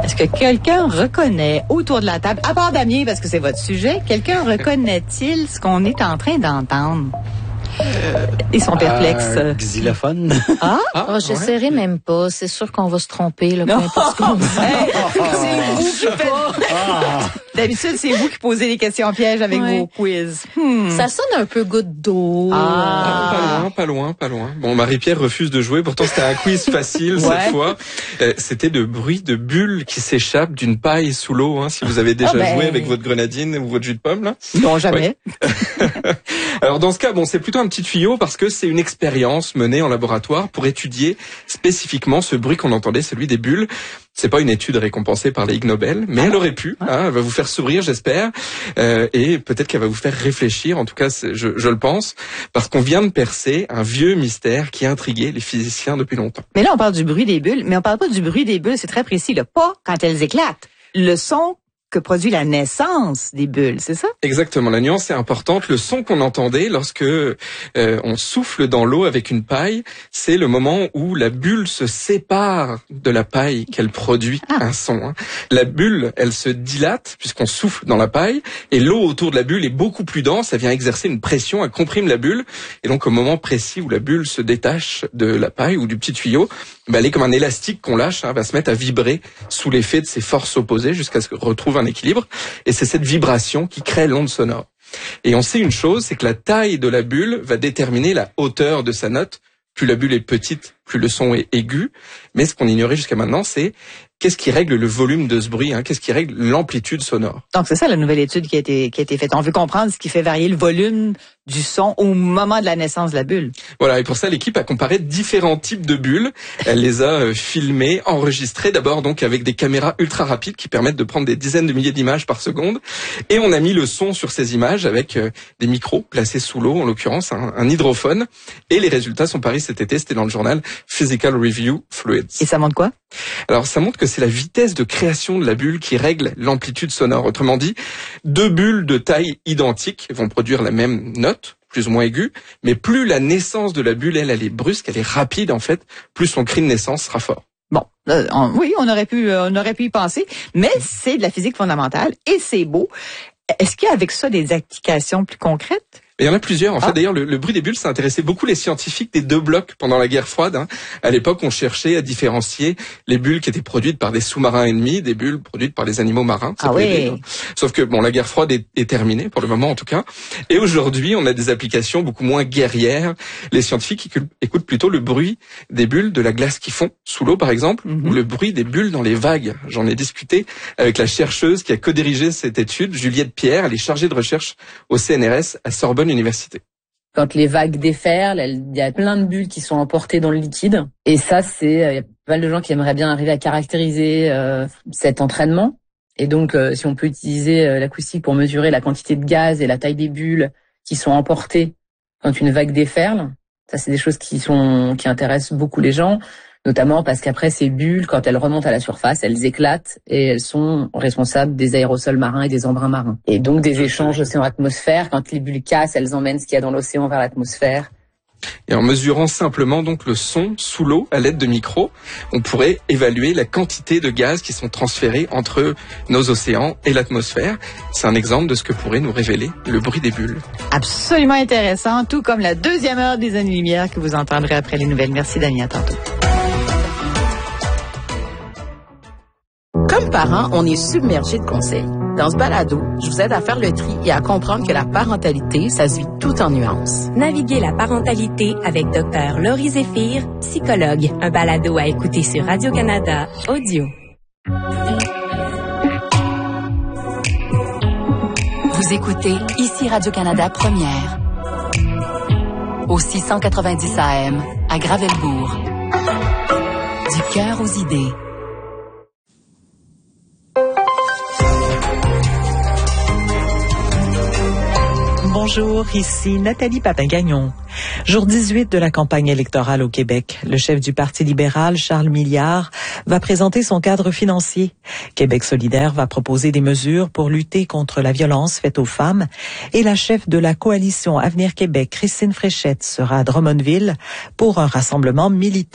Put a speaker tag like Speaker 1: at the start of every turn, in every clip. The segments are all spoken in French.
Speaker 1: Est-ce que quelqu'un reconnaît autour de la table, à part Damien parce que c'est votre sujet, quelqu'un reconnaît-il ce qu'on est en train d'entendre? Ils sont perplexes.
Speaker 2: Xylophone.
Speaker 3: J'essaierai même pas. C'est sûr qu'on va se tromper, là, peu importe ce qu'on dit.
Speaker 1: C'est vous qui faites... D'habitude, c'est vous qui posez les questions pièges avec vos quiz.
Speaker 3: Ça sonne un peu goutte d'eau.
Speaker 4: Pas loin. Bon, Marie-Pierre refuse de jouer. Pourtant, c'était un quiz facile cette fois. C'était le bruit de bulles qui s'échappent d'une paille sous l'eau. Hein, si vous avez déjà joué avec votre grenadine ou votre jus de pomme, là.
Speaker 1: Non, jamais.
Speaker 4: Alors, dans ce cas, bon, c'est plutôt un petit tuyau parce que c'est une expérience menée en laboratoire pour étudier spécifiquement ce bruit qu'on entendait, celui des bulles. C'est pas une étude récompensée par les Ig Nobel, mais elle aurait pu. Hein, elle va vous faire sourire, j'espère, et peut-être qu'elle va vous faire réfléchir. En tout cas, je le pense, parce qu'on vient de percer un vieux mystère qui intriguait les physiciens depuis longtemps.
Speaker 1: Mais là, on parle du bruit des bulles, mais on parle pas du bruit des bulles, c'est très précis, là, pas quand elles éclatent. Le son que produit la naissance des bulles, c'est ça?
Speaker 4: Exactement, la nuance est importante. Le son qu'on entendait lorsque on souffle dans l'eau avec une paille, c'est le moment où la bulle se sépare de la paille qu'elle produit un son. Hein. La bulle, elle se dilate puisqu'on souffle dans la paille et l'eau autour de la bulle est beaucoup plus dense, elle vient exercer une pression, elle comprime la bulle et donc au moment précis où la bulle se détache de la paille ou du petit tuyau, elle est comme un élastique qu'on lâche, va se mettre à vibrer sous l'effet de ces forces opposées jusqu'à ce qu'on retrouve un équilibre. Et c'est cette vibration qui crée l'onde sonore. Et on sait une chose, c'est que la taille de la bulle va déterminer la hauteur de sa note. Plus la bulle est petite, plus le son est aigu. Mais ce qu'on ignorait jusqu'à maintenant, c'est qu'est-ce qui règle le volume de ce bruit, qu'est-ce qui règle l'amplitude sonore.
Speaker 1: Donc c'est ça la nouvelle étude qui a été faite. On veut comprendre ce qui fait varier le volume du son au moment de la naissance de la bulle.
Speaker 4: Voilà, et pour ça, l'équipe a comparé différents types de bulles. Elle les a filmées, enregistrées d'abord donc avec des caméras ultra rapides qui permettent de prendre des dizaines de milliers d'images par seconde. Et on a mis le son sur ces images avec des micros placés sous l'eau, en l'occurrence un hydrophone. Et les résultats sont parus cet été, c'était dans le journal Physical Review Fluids.
Speaker 1: Et ça montre quoi?
Speaker 4: Alors ça montre que c'est la vitesse de création de la bulle qui règle l'amplitude sonore. Autrement dit, deux bulles de taille identique vont produire la même note, plus ou moins aiguë, mais plus la naissance de la bulle, elle est brusque, elle est rapide en fait, plus son cri de naissance sera fort.
Speaker 1: Bon, oui, on aurait pu y penser, mais c'est de la physique fondamentale et c'est beau. Est-ce qu'il y a avec ça des applications plus concrètes?
Speaker 4: Il y en a plusieurs. En fait, d'ailleurs, le bruit des bulles, ça intéressait beaucoup les scientifiques des deux blocs pendant la guerre froide. Hein. À l'époque, on cherchait à différencier les bulles qui étaient produites par des sous-marins ennemis des bulles produites par les animaux marins. Sauf que la guerre froide est terminée, pour le moment en tout cas. Et aujourd'hui, on a des applications beaucoup moins guerrières. Les scientifiques écoutent plutôt le bruit des bulles de la glace qui fond sous l'eau, par exemple, ou le bruit des bulles dans les vagues. J'en ai discuté avec la chercheuse qui a co-dirigé cette étude, Juliette Pierre. Elle est chargée de recherche au CNRS à Sorbonne Université.
Speaker 5: Quand les vagues déferlent, il y a plein de bulles qui sont emportées dans le liquide. Et ça, il y a pas mal de gens qui aimeraient bien arriver à caractériser cet entraînement. Et donc, si on peut utiliser l'acoustique pour mesurer la quantité de gaz et la taille des bulles qui sont emportées quand une vague déferle, ça, c'est des choses qui intéressent beaucoup les gens. Notamment parce qu'après, ces bulles, quand elles remontent à la surface, elles éclatent et elles sont responsables des aérosols marins et des embruns marins. Et donc des échanges océan-atmosphère. Quand les bulles cassent, elles emmènent ce qu'il y a dans l'océan vers l'atmosphère.
Speaker 4: Et en mesurant simplement donc le son sous l'eau à l'aide de micros, on pourrait évaluer la quantité de gaz qui sont transférés entre nos océans et l'atmosphère. C'est un exemple de ce que pourrait nous révéler le bruit des bulles.
Speaker 1: Absolument intéressant, tout comme la deuxième heure des années-lumière que vous entendrez après les nouvelles. Merci Dani, à tantôt.
Speaker 6: Comme parents, on est submergé de conseils. Dans ce balado, je vous aide à faire le tri et à comprendre que la parentalité, ça se vit tout en nuances.
Speaker 7: Naviguez la parentalité avec Dr Laurie Zéphir, psychologue. Un balado à écouter sur Radio-Canada Audio.
Speaker 8: Vous écoutez ici Radio-Canada Première. Au 690 AM, à Gravelbourg. Du cœur aux idées.
Speaker 9: Bonjour, ici Nathalie Papin-Gagnon. Jour 18 de la campagne électorale au Québec. Le chef du Parti libéral, Charles Milliard, va présenter son cadre financier. Québec solidaire va proposer des mesures pour lutter contre la violence faite aux femmes. Et la chef de la coalition Avenir Québec, Christine Fréchette, sera à Drummondville pour un rassemblement militant.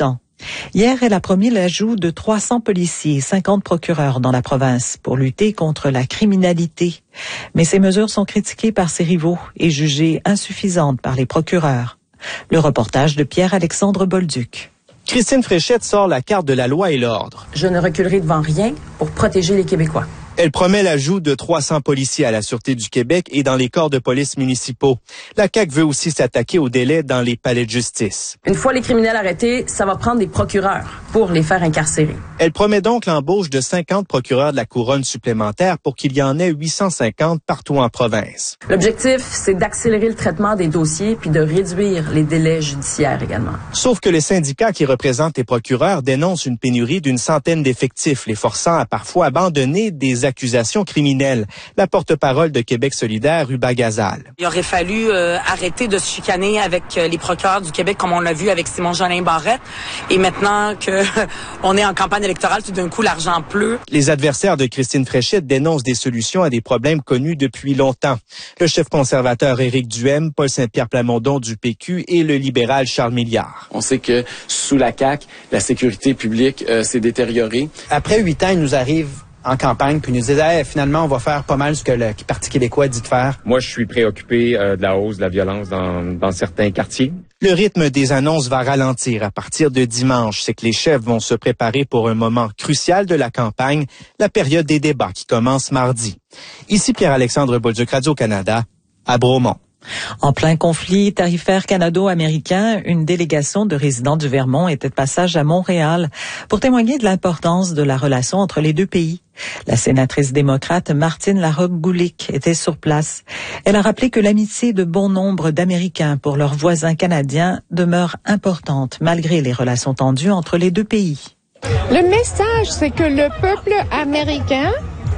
Speaker 9: Hier, elle a promis l'ajout de 300 policiers et 50 procureurs dans la province pour lutter contre la criminalité. Mais ces mesures sont critiquées par ses rivaux et jugées insuffisantes par les procureurs. Le reportage de Pierre-Alexandre Bolduc.
Speaker 2: Christine Fréchette sort la carte de la loi et l'ordre.
Speaker 10: Je ne reculerai devant rien pour protéger les Québécois.
Speaker 2: Elle promet l'ajout de 300 policiers à la Sûreté du Québec et dans les corps de police municipaux. La CAQ veut aussi s'attaquer aux délais dans les palais de justice.
Speaker 10: Une fois les criminels arrêtés, ça va prendre des procureurs pour les faire incarcérer.
Speaker 2: Elle promet donc l'embauche de 50 procureurs de la couronne supplémentaires pour qu'il y en ait 850 partout en province.
Speaker 10: L'objectif, c'est d'accélérer le traitement des dossiers puis de réduire les délais judiciaires également.
Speaker 2: Sauf que les syndicats qui représentent les procureurs dénoncent une pénurie d'une centaine d'effectifs, les forçant à parfois abandonner des accusations criminelles. La porte-parole de Québec solidaire, Ruba Gazal.
Speaker 11: Il aurait fallu arrêter de se chicaner avec les procureurs du Québec comme on l'a vu avec Simon-Jolin Barrette. Et maintenant que on est en campagne électorale, tout d'un coup, l'argent pleut.
Speaker 2: Les adversaires de Christine Fréchette dénoncent des solutions à des problèmes connus depuis longtemps. Le chef conservateur Éric Duhem, Paul Saint-Pierre Plamondon du PQ et le libéral Charles Milliard.
Speaker 12: On sait que sous la CAQ, la sécurité publique s'est détériorée.
Speaker 13: Après 8 ans, il nous arrive en campagne, puis nous disait finalement, on va faire pas mal ce que le Parti québécois dit de faire.
Speaker 14: Moi, je suis préoccupé de la hausse de la violence dans certains quartiers.
Speaker 2: Le rythme des annonces va ralentir à partir de dimanche. C'est que les chefs vont se préparer pour un moment crucial de la campagne, la période des débats qui commence mardi. Ici Pierre-Alexandre Bolduc, Radio-Canada, à Bromont.
Speaker 9: En plein conflit tarifaire canado-américain, une délégation de résidents du Vermont était de passage à Montréal pour témoigner de l'importance de la relation entre les deux pays. La sénatrice démocrate Martine Larocque-Gulick était sur place. Elle a rappelé que l'amitié de bon nombre d'Américains pour leurs voisins canadiens demeure importante malgré les relations tendues entre les deux pays.
Speaker 15: Le message, c'est que le peuple américain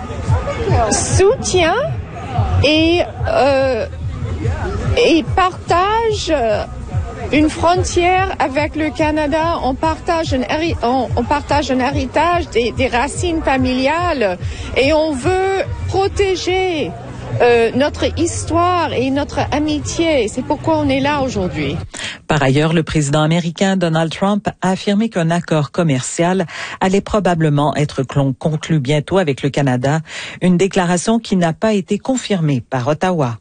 Speaker 15: soutient et partage une frontière avec le Canada. On partage un héritage, des racines familiales, et on veut protéger notre histoire et notre amitié. C'est pourquoi on est là aujourd'hui.
Speaker 9: Par ailleurs, le président américain Donald Trump a affirmé qu'un accord commercial allait probablement être conclu bientôt avec le Canada, une déclaration qui n'a pas été confirmée par Ottawa.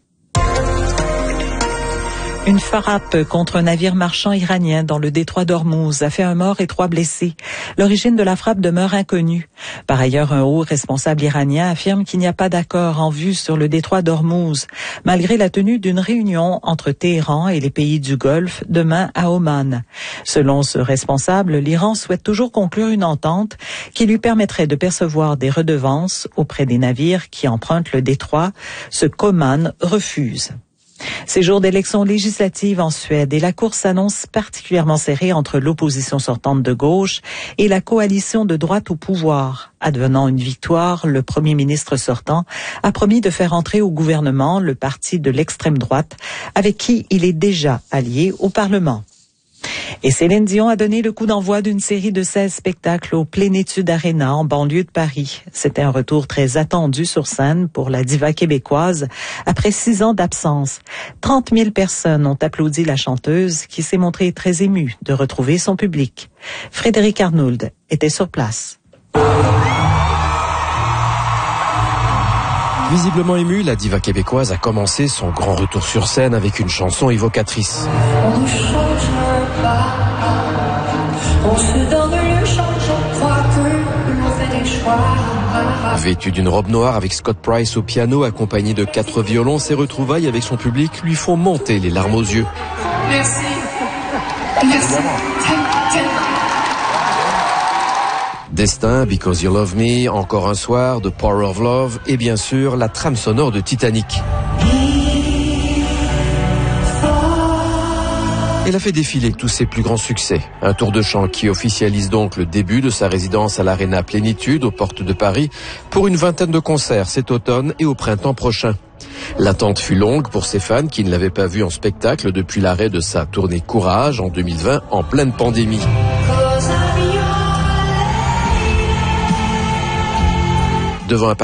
Speaker 9: Une frappe contre un navire marchand iranien dans le détroit d'Ormuz a fait un mort et 3 blessés. L'origine de la frappe demeure inconnue. Par ailleurs, un haut responsable iranien affirme qu'il n'y a pas d'accord en vue sur le détroit d'Ormuz, malgré la tenue d'une réunion entre Téhéran et les pays du Golfe demain à Oman. Selon ce responsable, l'Iran souhaite toujours conclure une entente qui lui permettrait de percevoir des redevances auprès des navires qui empruntent le détroit, ce qu'Oman refuse. Ces jours d'élections législatives en Suède et la course s'annonce particulièrement serrée entre l'opposition sortante de gauche et la coalition de droite au pouvoir. Advenant une victoire, le premier ministre sortant a promis de faire entrer au gouvernement le parti de l'extrême droite avec qui il est déjà allié au Parlement. Et Céline Dion a donné le coup d'envoi d'une série de 16 spectacles au Plénitude Arena en banlieue de Paris. C'était un retour très attendu sur scène pour la diva québécoise après 6 ans d'absence. 30 000 personnes ont applaudi la chanteuse qui s'est montrée très émue de retrouver son public. Frédéric Arnould était sur place.
Speaker 16: Visiblement émue, la diva québécoise a commencé son grand retour sur scène avec une chanson évocatrice.
Speaker 17: On ne change pas, on se donne le change, je crois que l'on fait des choix.
Speaker 16: Vêtue d'une robe noire avec Scott Price au piano, accompagnée de 4 violons, ses retrouvailles avec son public lui font monter les larmes aux yeux.
Speaker 17: Merci. Merci.
Speaker 16: Destin, Because You Love Me, Encore un soir, The Power of Love et bien sûr la trame sonore de Titanic. Elle a fait défiler tous ses plus grands succès. Un tour de chant qui officialise donc le début de sa résidence à l'Arena Plénitude aux portes de Paris pour une 20aine de concerts cet automne et au printemps prochain. L'attente fut longue pour ses fans qui ne l'avaient pas vue en spectacle depuis l'arrêt de sa tournée Courage en 2020 en pleine pandémie. Devant un